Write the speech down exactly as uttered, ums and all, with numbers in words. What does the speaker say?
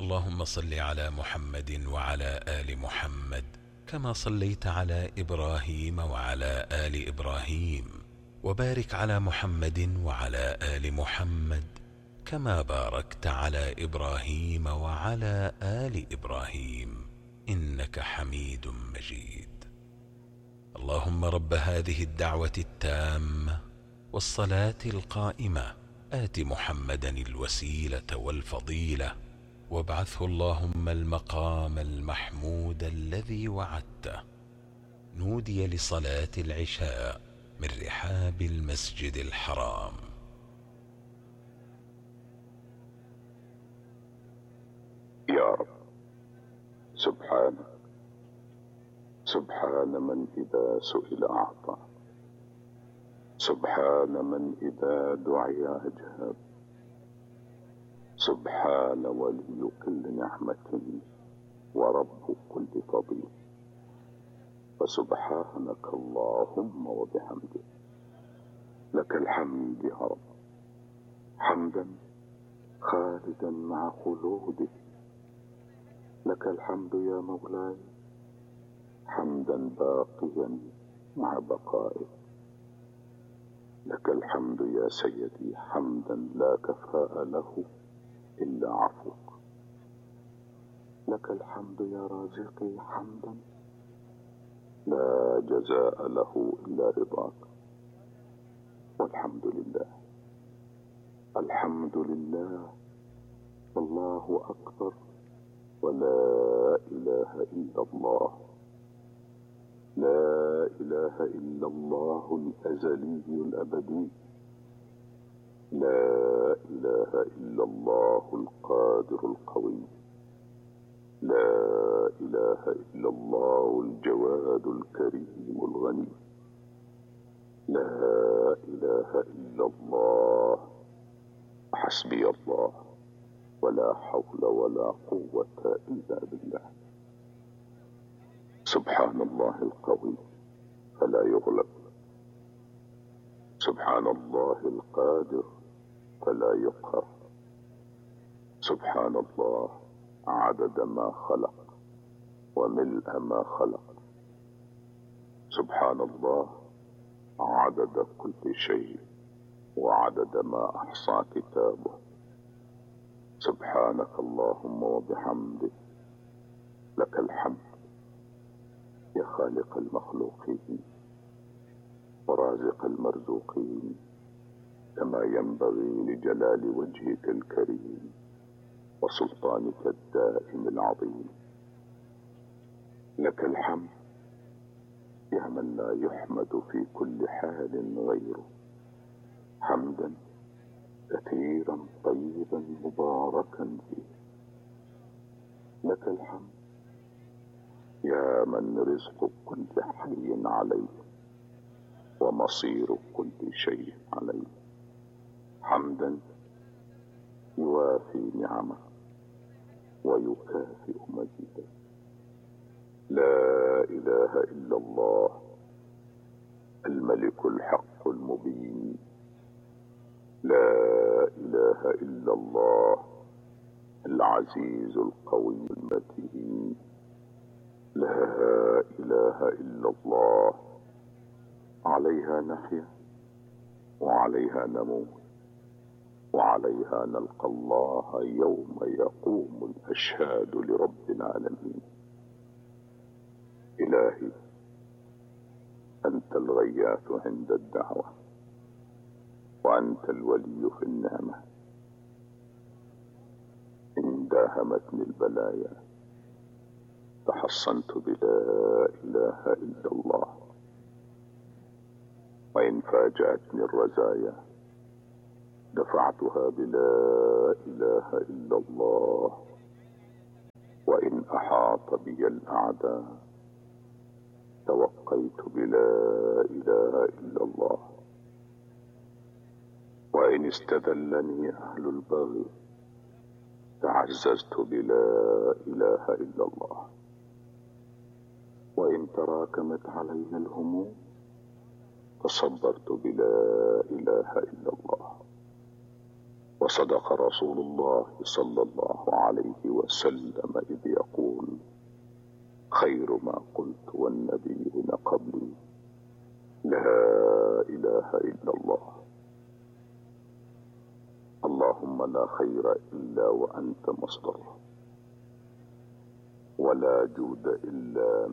اللهم صل على محمد وعلى آل محمد كما صليت على إبراهيم وعلى آل إبراهيم، وبارك على محمد وعلى آل محمد كما باركت على إبراهيم وعلى آل إبراهيم إنك حميد مجيد. اللهم رب هذه الدعوة التامة والصلاة القائمة آت محمدا الوسيلة والفضيلة وابعثه اللهم المقام المحمود الذي وعدته. نودي لصلاة العشاء من رحاب المسجد الحرام. يا رب سبحانك، سبحان من إذا سئل أعطى، سبحان من إذا دعي أجاب، سبحان ولي كل نعمة ورب كل فضيل. فسبحانك اللهم وبحمدك، لك الحمد يا رب، حمدا خالدا مع خلودك. لك الحمد يا مولاي، حمدا باقيا مع بقائك. لك الحمد يا سيدي، حمدا لا كفاء له إلا عفوك. لك الحمد يا رازقي، حمدا لا جزاء له إلا رضاك. والحمد لله، الحمد لله، والله أكبر، ولا إله إلا الله. لا إله إلا الله الأزلي الأبدي. لا إله إلا الله القادر القوي. لا إله إلا الله الجواد الكريم الغني. لا إله إلا الله. حسبي الله، ولا حول ولا قوة إلا بالله. سبحان الله القوي فلا يغلب، سبحان الله القادر فلا يقهر، سبحان الله عدد ما خلق وملء ما خلق، سبحان الله عدد كل شيء وعدد ما أحصى كتابه. سبحانك اللهم وبحمدك، لك الحمد يا خالق المخلوقين ورازق المرزوقين، كما ينبغي لجلال وجهك الكريم وسلطانك الدائم العظيم. لك الحمد يا من لا يحمد في كل حال غيره، حمدا كثيرا طيبا مباركا فيه. لك الحمد يا من رزق كل حي عليه ومصير كل شيء عليه، حمدا يوافي نعمه ويكافئ مزيده. لا إله إلا الله الملك الحق المبين. لا إله إلا الله العزيز القوي المتين. لا إله إلا الله عليها نحيا وعليها نموت وعليها نلقى الله يوم يقوم الأشهاد لرب العالمين. إلهي أنت الغياث عند الدعوة، وأنت الولي في النعمة. إن داهمتني البلايا تحصنت بلا إله إلا الله، وإن فاجأتني الرزايا دفعتها بلا إله إلا الله، وإن أحاط بي الأعداء توقيت بلا إله إلا الله، وإن استذلني أهل البغي تعززت بلا إله إلا الله، وإن تراكمت علي الهموم تصبرت بلا إله إلا الله، وصدق رسول الله صلى الله عليه وسلم إذ يقول: خير ما قلت والنبيون قبلي لا إله إلا الله. اللهم لا خير إلا وأنت مصدر، ولا جود إلا